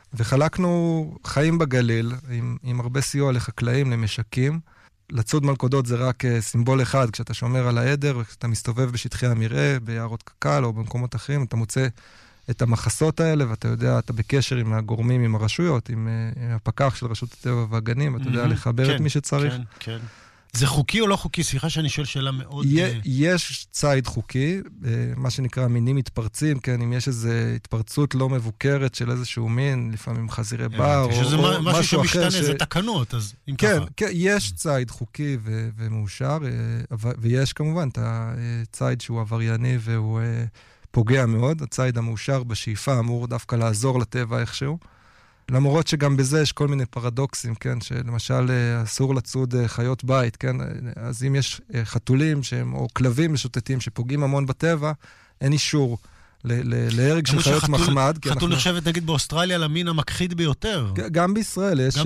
וחלקנו חיים בגליל עם, עם הרבה סיוע לחקלאים, למשקים. לצוד מלכודות זה רק סימבול אחד, כשאתה שומר על העדר, וכשאתה מסתובב בשטחי המרעה, ביערות קק"ל או במקומות אחרים, אתה מוצא את המחסות האלה, ואתה יודע, אתה בקשר עם הגורמים, עם הרשויות, עם, עם הפקח של רשות הטבע והגנים, ואתה יודע לחבר כן, את מי שצריך. כן, כן. זה חוקי או לא חוקי? סליחה שאני שואל שאלה מאוד... יש ציד חוקי, מה שנקרא מינים מתפרצים, כן, אם יש איזו התפרצות לא מבוקרת של איזשהו מין, לפעמים חזירי בר, או משהו אחר. משהו שמשתנה, זה תקנות, אז אם ככה. כן, כן, יש ציד חוקי ומאושר, ויש כמובן את הציד שהוא עברייני והוא פוגע מאוד. הציד המאושר בשאיפה אמור דווקא לעזור לטבע איכשהו. למרות שגם בזה יש כל מיני פרדוקסים, כן, שלמשל אסור לצוד חיות בית, כן, אז אם יש חתולים שהם, או כלבים משוטטים שפוגעים המון בטבע, אין אישור להרג של חיות מחמד. חתול נחשבת נגיד באוסטרליה למין המכחיד ביותר. גם בישראל, יש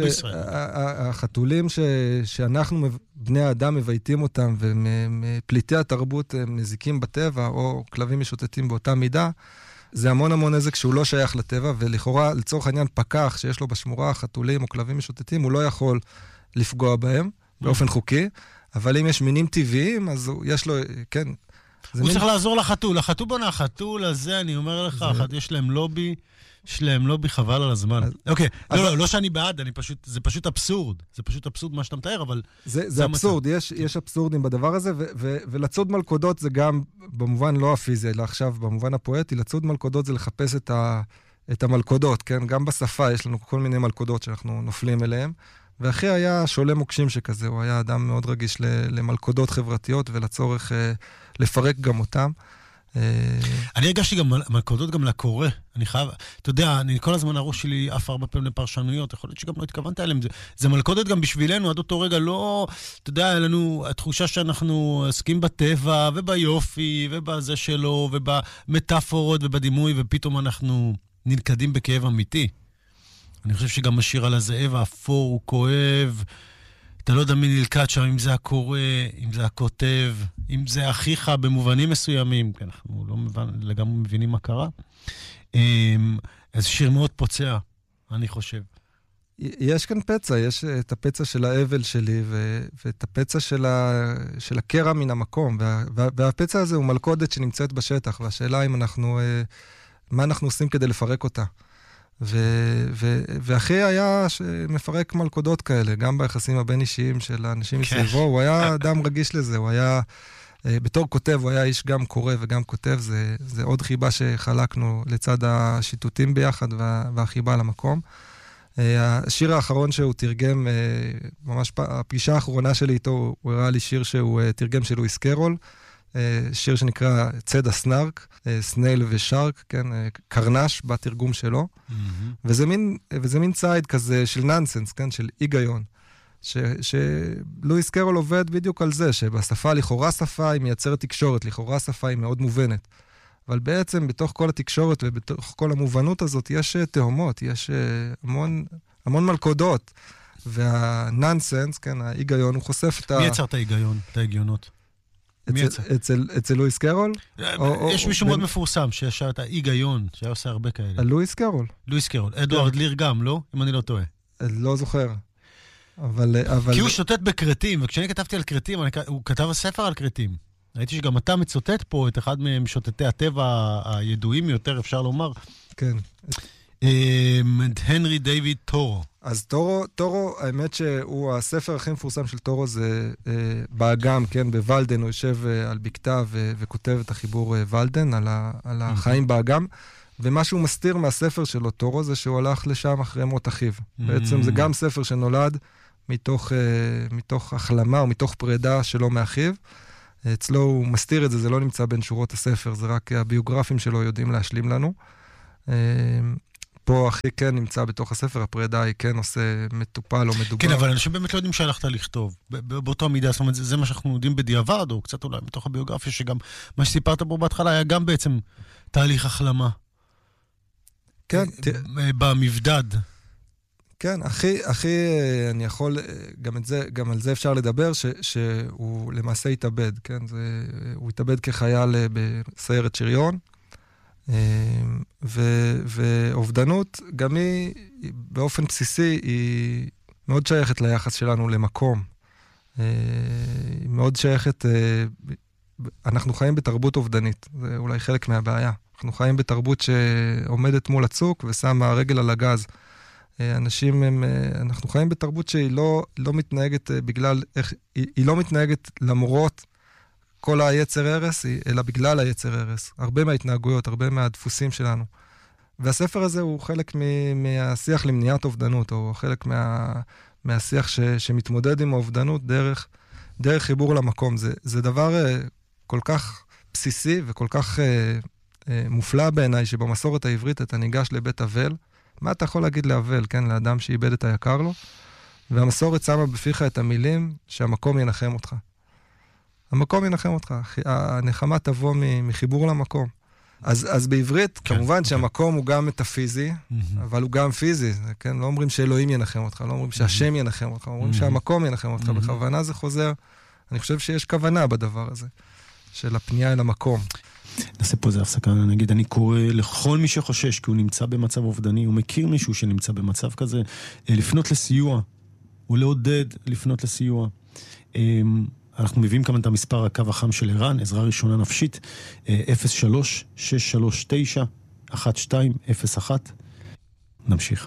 החתולים שאנחנו בני האדם מבייתים אותם, ופליטי התרבות מזיקים בטבע, או כלבים משוטטים באותה מידה, זה המון המון נזק שהוא לא שייך לטבע, ולכאורה, לצורך העניין, פקח שיש לו בשמורה חתולים או כלבים משוטטים, הוא לא יכול לפגוע בהם באופן חוקי, אבל אם יש מינים טבעיים, אז יש לו, כן... הוא צריך לעזור לחתול. החתול בונה, החתול הזה, אני אומר לך, יש להם לובי, יש להם לובי חבל על הזמן. אוקיי, לא, לא, לא שאני בעד, אני פשוט, זה פשוט אבסורד. זה פשוט אבסורד מה שאתה מתאר, אבל... זה אבסורד, יש אבסורדים בדבר הזה, ולצוד מלכודות זה גם, במובן לא הפיזי, אלא עכשיו, במובן הפואטי, לצוד מלכודות זה לחפש את המלכודות, כן? גם בשפה יש לנו כל מיני מלכודות שאנחנו נופלים אליהן, ואחי היה שולה מוקשים שכזה, הוא היה אדם מאוד רגיש למלכודות חברתיות, ולצורך לפרק גם אותם. אני הרגשתי גם מלכודות גם לקורא. אני חייב, אתה יודע, אני כל הזמן הראש שלי אף ארבע פעמים לפרשנויות, יכול להיות שגם לא התכוונת אליהם. זה, זה מלכודת גם בשבילנו, עד אותו רגע לא, אתה יודע, היה לנו התחושה שאנחנו עסקים בטבע וביופי ובזה שלו ובמטאפורות ובדימוי, ופתאום אנחנו נלכדים בכאב אמיתי. אני חושב שגם השיר על הזאב האפור הוא כואב, אתה לא יודע מי נלכד שם, אם זה הקורא, אם זה הכותב, אם זה אחיך במובנים מסוימים, כי אנחנו לא מבין, לגמרי מבינים מה קרה. אז שיר מאוד פוצע, אני חושב. יש כאן פצע, יש את הפצע של האבל שלי, ו- ואת הפצע של, ה- של הקרע מן המקום, וה- וה- והפצע הזה הוא מלכודת שנמצאת בשטח, והשאלה אם אנחנו, מה אנחנו עושים כדי לפרק אותה. ו- ו- ואחי היה מפרק מלכודות כאלה, גם ביחסים הבין-אישיים של האנשים מסביבו, הוא היה אדם רגיש לזה, הוא היה, בתור כותב, הוא היה איש גם קורא וגם כותב, זה, זה עוד חיבה שחלקנו לצד השיטוטים ביחד וה- והחיבה למקום. השיר האחרון שהוא תרגם, ממש הפגישה האחרונה שלי איתו, הוא הראה לי שיר שהוא תרגם של לואיס קרול, שיר שנקרא צד הסנארק, סנייל ושארק, כן, קרנש בתרגום שלו, mm-hmm. וזה מין, וזה מין צייד כזה של ננסנס, כן, של היגיון, שלואיס קרול עובד בדיוק על זה, שבשפה לכאורה שפה היא מייצרת תקשורת, לכאורה שפה היא מאוד מובנת, אבל בעצם בתוך כל התקשורת ובתוך כל המובנות הזאת יש תהומות, יש המון, המון מלכודות, והננסנס, כן, ההיגיון, הוא חושף את ה... מי יצר את ההיגיון, את ההגיונות? אצל לואיס קרול? יש מישהו מאוד מפורסם שיש את ההיגיון, שהיה עושה הרבה כאלה. לואיס קרול. לואיס קרול. אדוארד ליר גם, לא? אם אני לא טועה. לא זוכר. כי הוא שוטט בקרטים, וכשאני כתבתי על קרטים, הוא כתב ספר על קרטים. ראיתי שגם אתה מצוטט פה את אחד מהם שוטטי הטבע הידועים יותר, אפשר לומר. כן. הנרי דיוויד טורו. אז טורו, טורו, האמת שהוא, הספר הכי מפורסם של טורו זה אה, באגם, כן, בוולדן, הוא יושב אה, על בקתה ו- וכותב את החיבור אה, וולדן על, ה- על החיים באגם, ומה שהוא מסתיר מהספר שלו, טורו, זה שהוא הלך לשם אחרי מות אחיו. בעצם זה גם ספר שנולד מתוך, מתוך החלמה או מתוך פרידה שלו מאחיו. אצלו הוא מסתיר את זה, זה לא נמצא בין שורות הספר, זה רק הביוגרפים שלו יודעים להשלים לנו. פה אחי כן נמצא בתוך הספר, הפרידה היא כן עושה מטופל או מדובר. כן, אבל אנשים באמת לא יודעים שהלכת לכתוב. באותו המידה, זאת אומרת, זה מה שאנחנו יודעים בדיעבד, או קצת אולי מתוך הביוגרפיה, שגם מה שסיפרת בו בהתחלה היה גם בעצם תהליך החלמה. כן. במבדד. כן, אחי, אחי, אני יכול, גם את זה, גם על זה אפשר לדבר, ש, שהוא למעשה התאבד, כן? זה, הוא התאבד כחייל בסיירת שריון, ו, ואובדנות, גם היא, באופן בסיסי, היא מאוד שייכת ליחס שלנו למקום. היא מאוד שייכת, אנחנו חיים בתרבות אובדנית, זה אולי חלק מהבעיה. אנחנו חיים בתרבות שעומדת מול הצוק ושמה רגל על הגז. אנשים הם, אנחנו חיים בתרבות שהיא לא, לא מתנהגת בגלל, איך, היא, היא לא מתנהגת למרות כל היצר הרס, אלא בגלל היצר הרס. הרבה מההתנהגויות, הרבה מהדפוסים שלנו. והספר הזה הוא חלק מ, מהשיח למניעת אובדנות, או חלק מה, מהשיח ש, שמתמודד עם האובדנות דרך, דרך חיבור למקום. זה, זה דבר כל כך בסיסי וכל כך מופלא בעיניי, שבמסורת העברית אתה ניגש לבית אבל, מה אתה יכול להגיד לאבל, כן? לאדם שאיבד את היקר לו? והמסורת שמה בפיך את המילים שהמקום ינחם אותך. המקום ינחם אותך. הנחמה תבוא מחיבור למקום. אז, אז בעברית, כן, כמובן כן. שהמקום הוא גם מטאפיזי, mm-hmm. אבל הוא גם פיזי. כן? לא אומרים שאלוהים ינחם אותך, לא אומרים שהשם ינחם אותך, אומרים mm-hmm. שהמקום ינחם אותך. Mm-hmm. בכוונה זה חוזר. אני חושב שיש כוונה בדבר הזה, של הפנייה אל המקום. נעשה פה איזה הפסקה, נגיד, אני קורא לכל מי שחושש כי הוא נמצא במצב אובדני, הוא מכיר מישהו שנמצא במצב כזה, לפנות לסיוע, ולעודד לפנות לסיוע. אנחנו מביאים כאן את המספר הקו החם של ערן, עזרה ראשונה נפשית, אפס שלוש שש שלוש תשע אחת שתיים אפס אחת. נמשיך.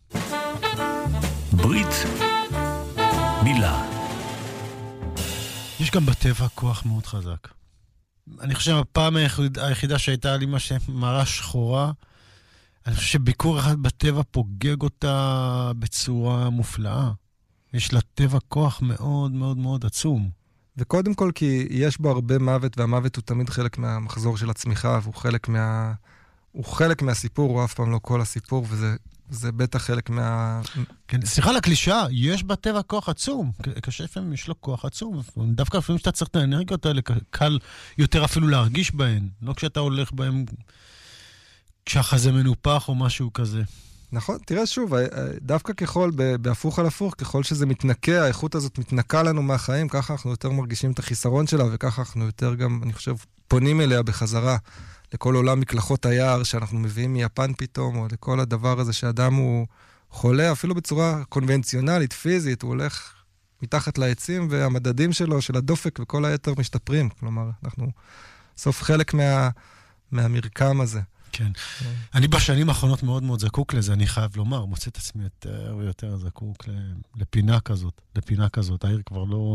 ברית מילה. יש גם בטבע כוח מאוד חזק. אני חושב שהפעם היחידה שהייתה לי מה שמראה שחורה, אני חושב שביקור אחד בטבע פוגג אותה בצורה מופלאה. יש לטבע כוח מאוד מאוד מאוד עצום. וקודם כל כי יש בו הרבה מוות, והמוות הוא תמיד חלק מהמחזור של הצמיחה, והוא חלק מה... הוא חלק מהסיפור, הוא אף פעם לא כל הסיפור, וזה זה בטח חלק מה... כן, סליחה לקלישה, יש בטבע כוח עצום. כשפעמים יש לו כוח עצום. דווקא לפעמים שאתה צריך את האנרגיות האלה, קל יותר אפילו להרגיש בהן. לא כשאתה הולך בהן, כשהחזה מנופח או משהו כזה. נכון, תראה שוב, דווקא ככל, בהפוך על הפוך, ככל שזה מתנקה, האיכות הזאת מתנקה לנו מהחיים, ככה אנחנו יותר מרגישים את החיסרון שלה, וככה אנחנו יותר גם, אני חושב, פונים אליה בחזרה. לכל עולם מקלחות היער שאנחנו מביאים מיפן פתאום, או לכל הדבר הזה שאדם הוא חולה, אפילו בצורה קונבנציונלית, פיזית, הוא הולך מתחת לעצים, והמדדים שלו, של הדופק וכל היתר משתפרים. כלומר, אנחנו סוף חלק מה, מהמרקם הזה. כן. אני בשנים האחרונות מאוד מאוד זקוק לזה, אני חייב לומר, מוצא את עצמי יותר ויותר זקוק לפינה כזאת, לפינה כזאת. העיר כבר לא...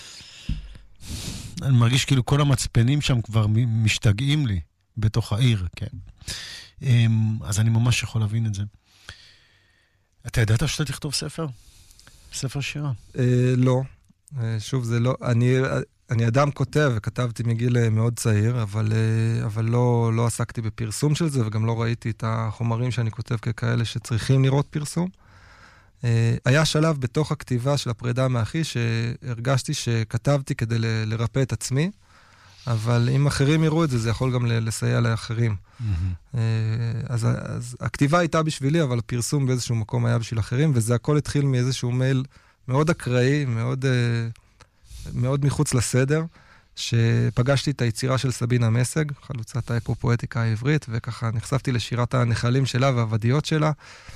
אני מרגיש כאילו כל המצפנים שם כבר משתגעים לי. בתוך העיר, כן. אז אני ממש יכול להבין את זה. אתה ידעת שאתה תכתוב ספר? ספר שירה? לא. שוב, זה לא... אני אדם כותב, וכתבתי מגיל מאוד צעיר, אבל לא עסקתי בפרסום של זה, וגם לא ראיתי את החומרים שאני כותב ככאלה שצריכים לראות פרסום. היה שלב בתוך הכתיבה של הפרידה מאחי, שהרגשתי שכתבתי כדי לרפא את עצמי, אבל אם אחרים יראו את זה, זה יכול גם לסייע לאחרים. Mm-hmm. אז, אז הכתיבה הייתה בשבילי, אבל הפרסום באיזשהו מקום היה בשביל אחרים, וזה הכל התחיל מאיזשהו מייל מאוד אקראי, מאוד, מאוד מחוץ לסדר, שפגשתי את היצירה של סבינה מסג, חלוצת האקופואטיקה העברית, וככה נחשפתי לשירת הנחלים שלה והוודיות שלה,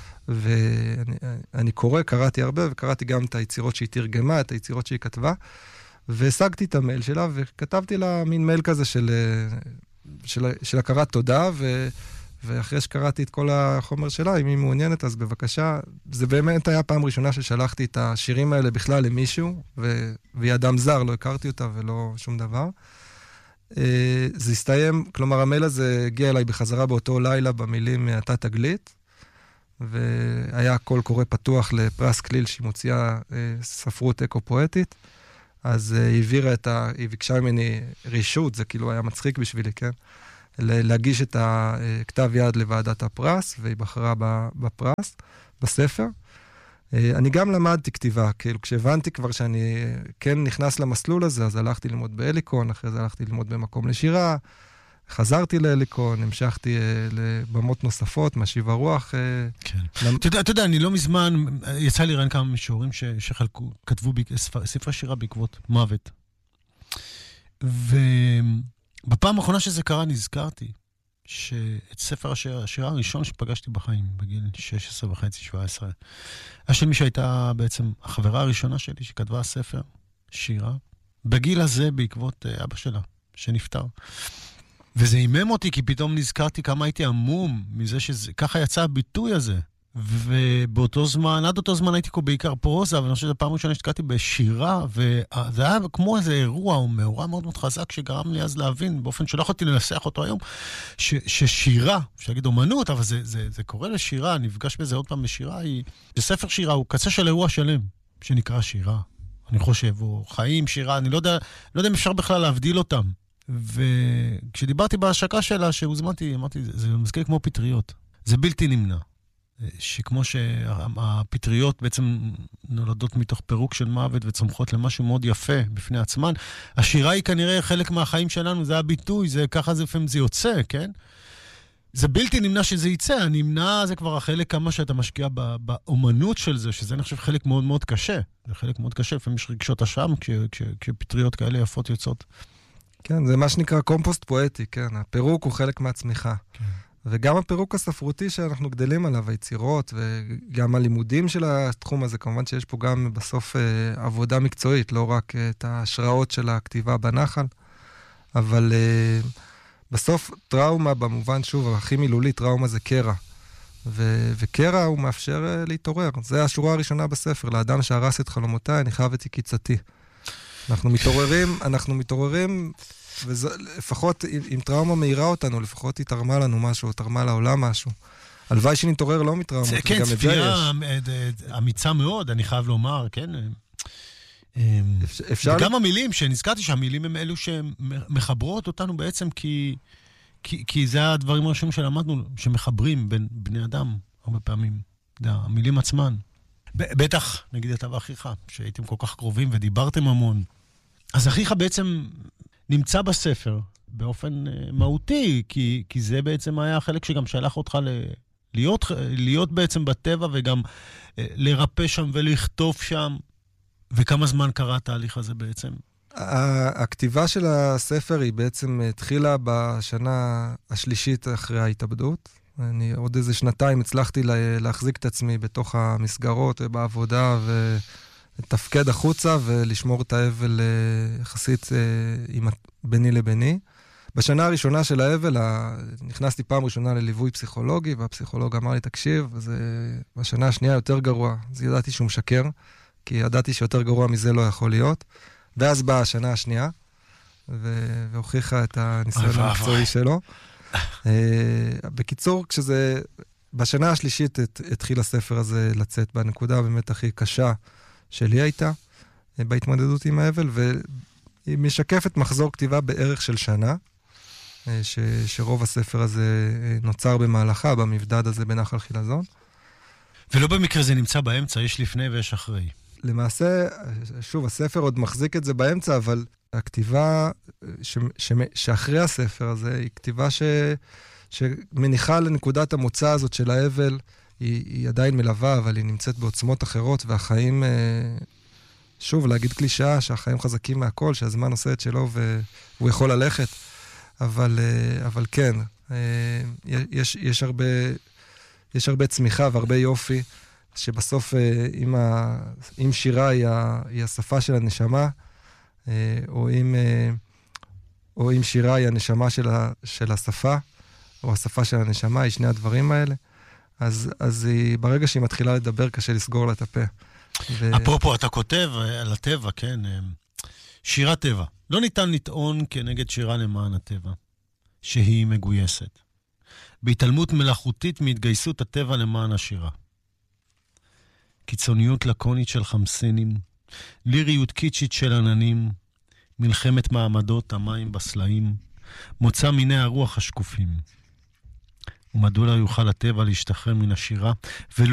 ואני קורא, קראתי הרבה, וקראתי גם את היצירות שהיא תרגמה, את היצירות שהיא כתבה, והשגתי את המייל שלה, וכתבתי לה מין מייל כזה של, של, של הכרת תודה, ו, ואחרי שקראתי את כל החומר שלה, אם היא מעוניינת, אז בבקשה, זה באמת היה פעם ראשונה ששלחתי את השירים האלה בכלל למישהו, ו, והיא אדם זר, לא הכרתי אותה ולא שום דבר. זה הסתיים, כלומר המייל הזה הגיע אליי בחזרה באותו לילה במילים אתה תגלית, והיה קול קורא פתוח לפרס כליל שהיא מוציאה ספרות אקו-פואטית, אז היא העבירה את ה... היא ביקשה ממני רישות, זה כאילו היה מצחיק בשבילי, כן? להגיש את הכתב יד לוועדת הפרס, והיא בחרה בפרס, בספר. אני גם למדתי כתיבה, כאילו כשהבנתי כבר שאני כן נכנס למסלול הזה, אז הלכתי ללמוד באליקון, אחרי זה הלכתי ללמוד במקום לשירה, חזרתי לאליקון, המשכתי לבמות נוספות, משיב הרוח. כן. אתה יודע, אני לא מזמן, יצא לי רן כמה משוררים שחלקו, כתבו ספרי שירה בעקבות מוות. ובפעם האחרונה שזה קרה נזכרתי, שאת ספר השירה הראשון שפגשתי בחיים, בגיל שש עשרה וחצי, שבע עשרה, היה של מי שהייתה בעצם החברה הראשונה שלי שכתבה ספר שירה, בגיל הזה בעקבות אבא שלה, שנפטר. וזה אימם אותי, כי פתאום נזכרתי כמה הייתי עמום מזה שככה יצא הביטוי הזה. ובאותו זמן, עד אותו זמן הייתי פה בעיקר פרוזה, אבל אני חושב שפעם ראשונה שתקעתי בשירה, וזה היה כמו איזה אירוע או מאורע מאוד מאוד חזק, שגרם לי אז להבין, באופן שלא יכולתי לנסח אותו היום, ש, ששירה, שאגיד אומנות, אבל זה, זה, זה קורה לשירה, נפגש בזה עוד פעם בשירה, היא, בספר שירה הוא קצה של אירוע שלם, שנקרא שירה. אני חושב, או חיים, שירה, אני לא יודע, לא יודע אם אפשר בכלל להבדיל אותם. וכשדיברתי בהשקה שלה, שהוזמנתי, אמרתי, זה, זה מזכיר כמו פטריות. זה בלתי נמנע. שכמו שהפטריות בעצם נולדות מתוך פירוק של מוות וצומחות למשהו מאוד יפה בפני עצמן, השירה היא כנראה חלק מהחיים שלנו, זה הביטוי, זה ככה זה לפעמים זה יוצא, כן? זה בלתי נמנע שזה יצא, הנמנע זה כבר החלק כמה שאתה משקיע באומנות של זה, שזה אני חושב חלק מאוד מאוד קשה, זה חלק מאוד קשה, לפעמים יש רגשות אשם כשפטריות כאלה יפות יוצאות. כן, זה מה שנקרא קומפוסט פואטי, כן, הפירוק הוא חלק מהצמיחה. כן. וגם הפירוק הספרותי שאנחנו גדלים עליו, היצירות, וגם הלימודים של התחום הזה, כמובן שיש פה גם בסוף אה, עבודה מקצועית, לא רק אה, את ההשראות של הכתיבה בנחל, אבל אה, בסוף טראומה, במובן שוב, הכי מילולי, טראומה זה קרע. ו- וקרע הוא מאפשר אה, להתעורר. זה השורה הראשונה בספר, לאדם שהרס את חלומותיי, אני חייב את קיצתי. אנחנו מתעוררים, אנחנו מתעוררים... ולפחות אם טראומה מהירה אותנו, לפחות היא תרמה לנו משהו, תרמה לעולם משהו. הלוואי שנתעורר לא מטראומות, כן, צפייה אמיצה מאוד, אני חייב לומר, כן? וגם המילים, שנזכרתי שהמילים הם אלו שמחברות אותנו בעצם, כי זה הדברים הראשונים שלמדנו, שמחברים בין בני אדם, הרבה פעמים. המילים עצמן. בטח, נגיד אתה ואחיך, שהייתם כל כך קרובים ודיברתם המון. אז אחיך בעצם... נמצא בספר באופן uh, מהותי, כי, כי זה בעצם היה החלק שגם שלח אותך ל, להיות, להיות בעצם בטבע וגם uh, לרפא שם ולכתוב שם. וכמה זמן קרה התהליך הזה בעצם? הכתיבה של הספר היא בעצם התחילה בשנה השלישית אחרי ההתאבדות. אני עוד איזה שנתיים הצלחתי להחזיק את עצמי בתוך המסגרות ובעבודה ו... לתפקד החוצה ולשמור את האבל יחסית ביני לביני. בשנה הראשונה של האבל, נכנסתי פעם ראשונה לליווי פסיכולוגי, והפסיכולוג אמר לי, תקשיב, זה בשנה השנייה יותר גרוע. אז ידעתי שהוא משקר, כי ידעתי שיותר גרוע מזה לא יכול להיות. ואז באה השנה השנייה, והוכיחה את הניסיון המקצועי שלו. בקיצור, כשזה... בשנה השלישית התחיל הספר הזה לצאת בנקודה באמת הכי קשה, שלי הייתה, בהתמודדות עם האבל, והיא משקפת מחזור כתיבה בערך של שנה, ש, שרוב הספר הזה נוצר במהלכה, במבדד הזה בנחל חילזון. ולא במקרה זה נמצא באמצע, יש לפני ויש אחרי. למעשה, שוב, הספר עוד מחזיק את זה באמצע, אבל הכתיבה ש, ש, שאחרי הספר הזה, היא כתיבה ש, שמניחה לנקודת המוצא הזאת של האבל, היא, היא עדיין מלווה, אבל היא נמצאת בעוצמות אחרות, והחיים, שוב, להגיד קלישאה, שהחיים חזקים מהכל, שהזמן עושה את שלו והוא יכול ללכת, אבל, אבל כן, יש, יש הרבה, יש הרבה צמיחה והרבה יופי, שבסוף, אם, ה, אם שירה היא, ה, היא השפה של הנשמה, או אם, או אם שירה היא הנשמה של, ה, של השפה, או השפה של הנשמה, היא שני הדברים האלה, אז, אז היא, ברגע שהיא מתחילה לדבר, קשה לסגור לה את הפה. ו... אפרופו, אתה כותב על הטבע, כן? שירת טבע. לא ניתן לטעון כנגד שירה למען הטבע, שהיא מגויסת. בהתעלמות מלאכותית מהתגייסות הטבע למען השירה. קיצוניות לקונית של חמסינים, ליריות קיצ'ית של עננים, מלחמת מעמדות, המים בסלעים, מוצא מיני הרוח השקופים. ומדוע לא יוכל הטבע להשתחרר מן השירה, ולא